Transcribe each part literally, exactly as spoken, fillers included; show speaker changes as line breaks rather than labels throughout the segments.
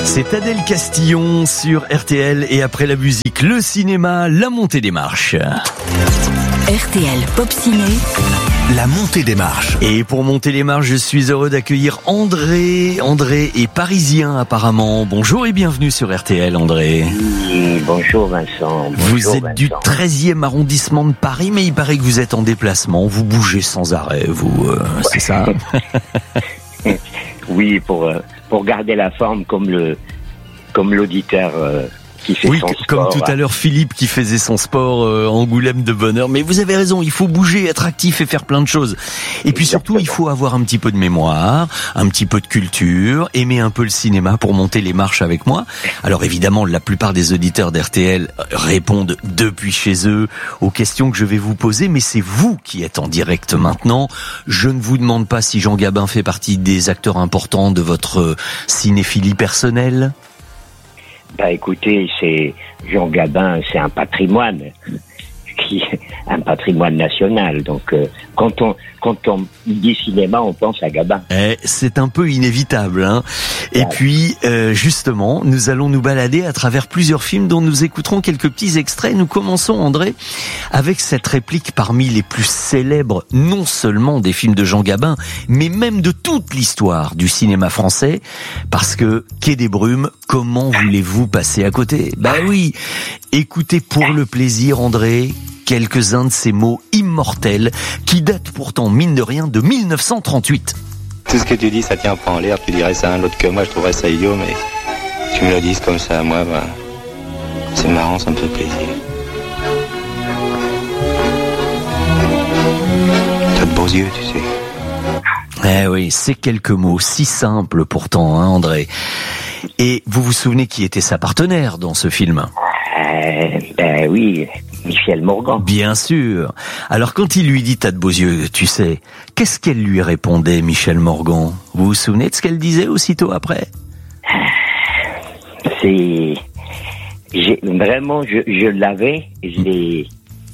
C'est Adèle Castillon sur R T L et après la musique, le cinéma, la montée des marches.
R T L Pop Ciné,
la montée des marches. Et pour monter les marches, je suis heureux d'accueillir André. André est parisien apparemment. Bonjour et bienvenue sur R T L, André.
Oui, bonjour Vincent. Bonjour,
vous êtes
Vincent.
du treizième arrondissement de Paris, mais il paraît que vous êtes en déplacement. Vous bougez sans arrêt, vous, euh, ouais. C'est ça?
Oui, pour euh, pour garder la forme comme le comme l'auditeur euh, qui fait
oui,
son
comme
sport.
tout à l'heure Philippe qui faisait son sport euh, Angoulême de bonne heure. Mais vous avez raison, il faut bouger, être actif et faire plein de choses. Et puis
Exactement.
surtout, il faut avoir un petit peu de mémoire, un petit peu de culture, aimer un peu le cinéma pour monter les marches avec moi. Alors évidemment, la plupart des auditeurs d'R T L répondent depuis chez eux aux questions que je vais vous poser, mais c'est vous qui êtes en direct maintenant. Je ne vous demande pas si Jean Gabin fait partie des acteurs importants de votre cinéphilie personnelle.
Bah écoutez, c'est Jean Gabin, c'est un patrimoine, qui un patrimoine national. Donc euh, quand on quand on dit cinéma, on pense à Gabin.
Eh, c'est un peu inévitable, hein. Et
ouais.
puis euh, justement, nous allons nous balader à travers plusieurs films dont nous écouterons quelques petits extraits. Nous commençons, André, avec cette réplique parmi les plus célèbres, non seulement des films de Jean Gabin, mais même de toute l'histoire du cinéma français, parce que Quai des Brumes, comment voulez-vous passer à côté? Bah oui, écoutez pour le plaisir, André, quelques-uns de ces mots immortels qui datent pourtant, mine de rien, de mille neuf cent trente-huit.
Tout ce que tu dis, ça tient pas en l'air. Tu dirais ça à un autre que moi, je trouverais ça idiot, mais tu me le dises comme ça à moi, bah, c'est marrant, ça me fait plaisir. T'as de beaux yeux, tu sais.
Eh oui, c'est quelques mots si simples pourtant, hein, André. Et vous vous souvenez qui était sa partenaire dans ce film ?
Euh, ben oui, Michel Morgan.
Bien sûr. Alors quand il lui dit « t'as de beaux yeux », tu sais, qu'est-ce qu'elle lui répondait, Michel Morgan ? Vous vous souvenez de ce qu'elle disait aussitôt après ?
C'est... J'ai... Vraiment, je, je l'avais, je l'ai...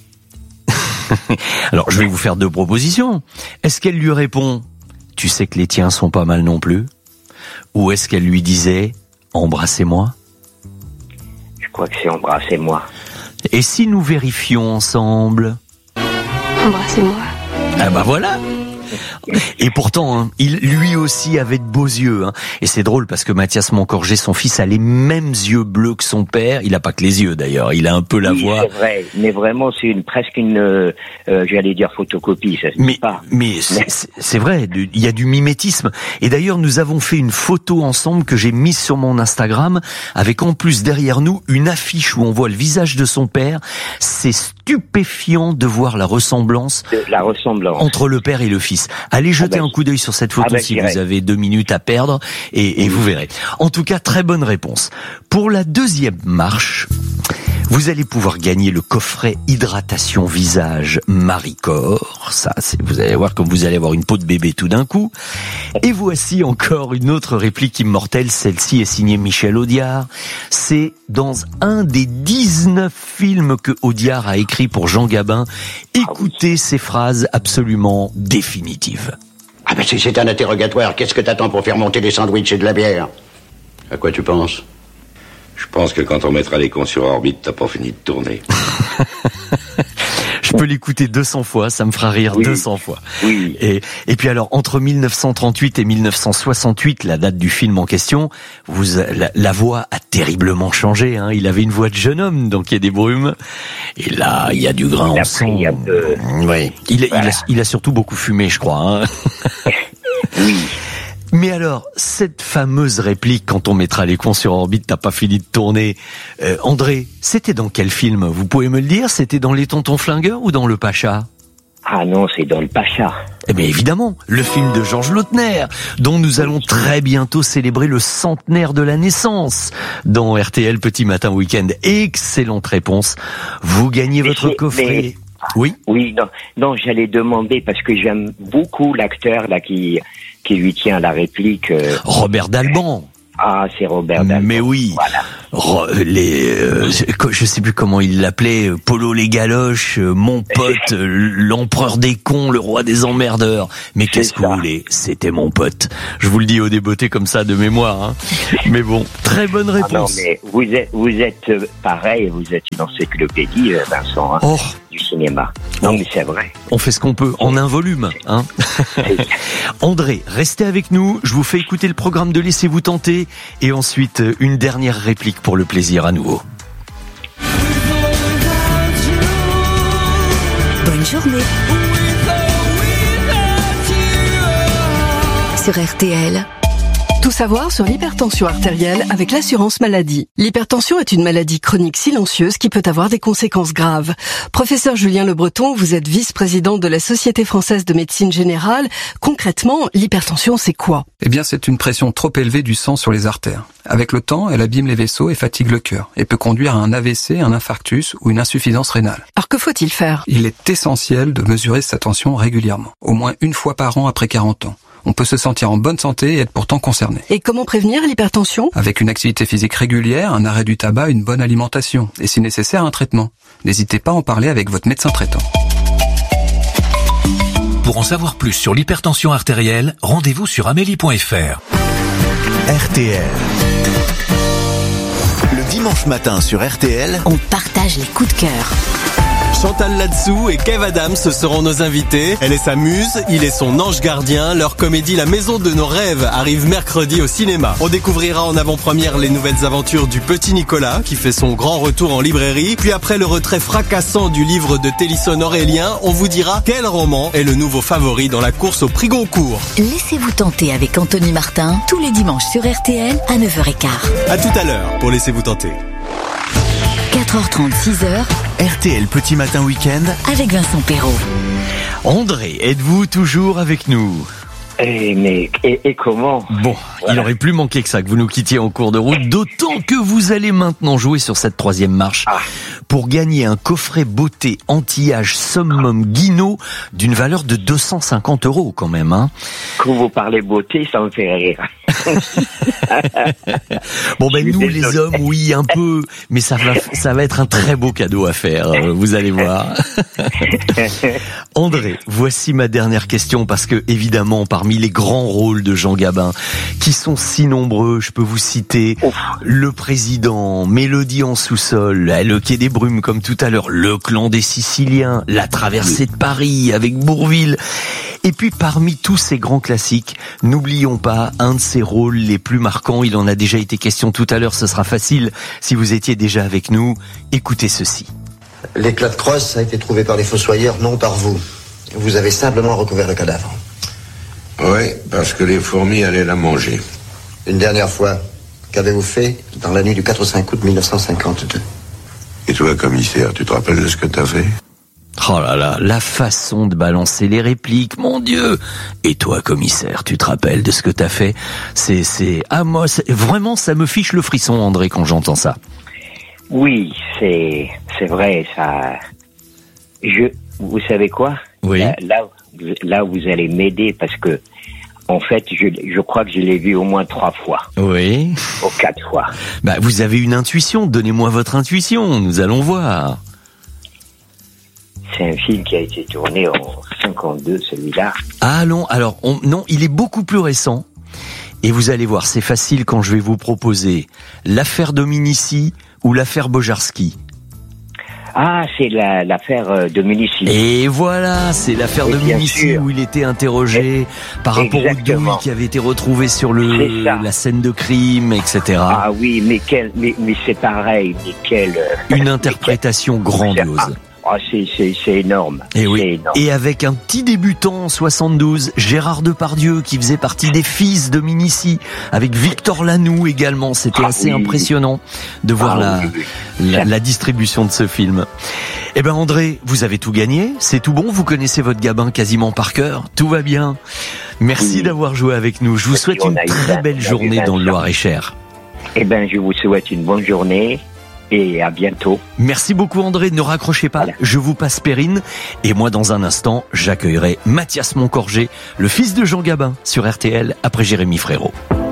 Alors je vais vous faire deux propositions. Est-ce qu'elle lui répond « tu sais que les tiens sont pas mal non plus » ou est-ce qu'elle lui disait « embrassez-moi » ?
Je crois que c'est embrassez-moi.
Et si nous vérifions ensemble ?
Embrassez-moi.
Ah bah voilà. Et pourtant, hein, il lui aussi avait de beaux yeux. Hein. Et c'est drôle parce que Mathias Moncorgé, son fils, a les mêmes yeux bleus que son père. Il a pas que les yeux d'ailleurs, il a un peu la
oui,
voix.
C'est vrai, mais vraiment c'est une presque une, euh, j'allais dire photocopie, ça se
mais,
dit pas.
Mais c'est, c'est, c'est vrai, il y a du mimétisme. Et d'ailleurs, nous avons fait une photo ensemble que j'ai mise sur mon Instagram, avec en plus derrière nous une affiche où on voit le visage de son père. C'est stupéfiant de voir la ressemblance,
de, la ressemblance
entre le père et le fils. Allez jeter ah bah, un coup d'œil sur cette photo ah bah, si vous avez deux minutes à perdre et, et vous verrez. En tout cas, très bonne réponse. Pour la deuxième marche, vous allez pouvoir gagner le coffret hydratation visage Maricor. Ça, c'est, vous allez voir comme vous allez avoir une peau de bébé tout d'un coup. Et voici encore une autre réplique immortelle. Celle-ci est signée Michel Audiard. C'est dans un des dix-neuf films que Audiard a écrit pour Jean Gabin. Écoutez ces phrases absolument définitives.
Ah ben si c'est un interrogatoire, qu'est-ce que t'attends pour faire monter des sandwichs et de la bière ? À quoi tu penses ?
Je pense que quand on mettra les cons sur orbite, t'as pas fini de tourner.
Je peux l'écouter deux cents fois, ça me fera rire oui. deux cents fois.
Oui.
Et, et puis alors, entre mille neuf cent trente-huit et mille neuf cent soixante-huit, la date du film en question, vous, la, la voix a terriblement changé. Hein. Il avait une voix de jeune homme dans Quai des Brumes. Et là, il y a du grain en sang.
Peu...
Oui. Il, voilà. il, a, il a surtout beaucoup fumé, je crois. Hein.
Oui.
Mais alors, cette fameuse réplique, quand on mettra les cons sur orbite, t'as pas fini de tourner. Euh, André, c'était dans quel film ? Vous pouvez me le dire ? C'était dans Les Tontons Flingueurs ou dans Le Pacha ?
Ah non, c'est dans Le Pacha.
Eh bien évidemment, le film de Georges Lautner, dont nous allons très bientôt célébrer le centenaire de la naissance dans R T L Petit Matin Week-end. Excellente réponse. Vous gagnez mais votre coffret.
Mais...
Oui.
Oui, non, non, j'allais demander parce que j'aime beaucoup l'acteur là qui qui lui tient la réplique. Euh...
Robert Dalban.
Ah, c'est Robert Dalton.
Mais oui,
voilà.
les, euh, je sais plus comment il l'appelait, Polo les galoches, mon pote, l'empereur des cons, le roi des emmerdeurs. Mais qu'est-ce que vous voulez, c'était mon pote. Je vous le dis au débeauté comme ça de mémoire. Hein. Mais bon, très bonne réponse.
Ah non, mais vous êtes, vous êtes pareil, vous êtes une encyclopédie, Vincent, hein,
oh.
du cinéma. Non, oh. mais c'est vrai.
On fait ce qu'on peut en un volume. Hein. André, restez avec nous. Je vous fais écouter le programme de Laissez-vous tenter. Et ensuite, une dernière réplique pour le plaisir à nouveau.
Bonne journée. Sur R T L.
Tout savoir sur l'hypertension artérielle avec l'assurance maladie. L'hypertension est une maladie chronique silencieuse qui peut avoir des conséquences graves. Professeur Julien Le Breton, vous êtes vice-président de la Société française de médecine générale. Concrètement, l'hypertension, c'est quoi?
Eh bien, c'est une pression trop élevée du sang sur les artères. Avec le temps, elle abîme les vaisseaux et fatigue le cœur et peut conduire à un A V C, un infarctus ou une insuffisance rénale.
Alors que faut-il faire?
Il est essentiel de mesurer sa tension régulièrement, au moins une fois par an après quarante ans. On peut se sentir en bonne santé et être pourtant concerné.
Et comment prévenir l'hypertension?
Avec une activité physique régulière, un arrêt du tabac, une bonne alimentation et si nécessaire un traitement. N'hésitez pas à en parler avec votre médecin traitant.
Pour en savoir plus sur l'hypertension artérielle, rendez-vous sur amélie point f r.
R T L. Le dimanche matin sur R T L,
on partage les coups de cœur.
Chantal Latsou et Kev Adams seront nos invités. Elle est sa muse, il est son ange gardien. Leur comédie La Maison de nos rêves arrive mercredi au cinéma. On découvrira en avant-première les nouvelles aventures du petit Nicolas qui fait son grand retour en librairie. Puis après le retrait fracassant du livre de Télisson Aurélien, on vous dira quel roman est le nouveau favori dans la course au prix Goncourt.
Laissez-vous tenter avec Anthony Martin tous les dimanches sur R T L à neuf heures quinze.
À tout à l'heure pour Laissez-vous tenter.
quatre heures trente, six heures.
R T L Petit Matin Week-end
avec Vincent Perrault.
André, êtes-vous toujours avec nous?
Et, mais, et, et comment?
Bon, voilà. Il aurait plus manqué que ça, que vous nous quittiez en cours de route, d'autant que vous allez maintenant jouer sur cette troisième marche ah. pour gagner un coffret beauté anti-âge summum Guinaud d'une valeur de deux cent cinquante euros quand même. Hein.
Quand vous parlez beauté, ça me fait rire.
Bon ben nous désolé. Les hommes, oui un peu, mais ça va, ça va être un très beau cadeau à faire, vous allez voir. André, voici ma dernière question parce que évidemment parmi les grands rôles de Jean Gabin, qui sont si nombreux, je peux vous citer Ouf. Le Président, Mélodie en sous-sol, Le Quai des Brumes comme tout à l'heure, Le Clan des Siciliens, La Traversée de Paris avec Bourvil. Et puis parmi tous ces grands classiques, n'oublions pas un de ses rôles les plus marquants, il en a déjà été question tout à l'heure, ce sera facile si vous étiez déjà avec nous. Écoutez ceci.
L'éclat de crosse a été trouvé par les fossoyeurs, non par vous. Vous avez simplement recouvert le cadavre.
Oui, parce que les fourmis allaient la manger.
Une dernière fois, qu'avez-vous fait dans la nuit du quatre au cinq août mille neuf cent cinquante-deux?
Et toi, commissaire, tu te rappelles de ce que t'as fait?
Oh là là, la façon de balancer les répliques, mon Dieu! Et toi, commissaire, tu te rappelles de ce que t'as fait? C'est, c'est, ah moi, c'est, vraiment, ça me fiche le frisson, André, quand j'entends ça.
Oui, c'est, c'est vrai, ça. Je, vous savez quoi?
Oui.
Là, là, là, vous allez m'aider parce que, en fait, je, je crois que je l'ai vu au moins trois fois.
Oui.
Ou quatre fois.
Bah, vous avez une intuition. Donnez-moi votre intuition. Nous allons voir.
C'est un film qui a été tourné en cinquante-deux, celui-là.
Ah non, alors on, non, il est beaucoup plus récent. Et vous allez voir, c'est facile quand je vais vous proposer l'affaire Dominici ou l'affaire Bojarski.
Ah, c'est la, l'affaire Dominici.
Et voilà, c'est l'affaire Dominici où il était interrogé et, par rapport exactement. Au douille qui avait été retrouvé sur le la scène de crime, et cetera.
Ah oui, mais quel, mais, mais c'est pareil, mais quelle
une interprétation quel, grandiose.
Ah, c'est, c'est, c'est énorme.
Et oui.
C'est énorme.
Et avec un petit débutant en soixante-douze, Gérard Depardieu, qui faisait partie des fils de Dominici, avec Victor Lanoux également. C'était ah, assez oui. impressionnant de voir ah, la, oui, oui. La, la distribution de ce film. Eh ben, André, vous avez tout gagné. C'est tout bon. Vous connaissez votre Gabin quasiment par cœur. Tout va bien. Merci oui. d'avoir joué avec nous. Je vous souhaite une très belle journée dans le Loir-et-Cher.
Eh ben, je vous souhaite une bonne journée. Et à bientôt.
Merci beaucoup André, ne raccrochez pas, voilà. Je vous passe Perrine. Et moi dans un instant, j'accueillerai Mathias Moncorgé, le fils de Jean Gabin, sur R T L après Jérémy Frérot.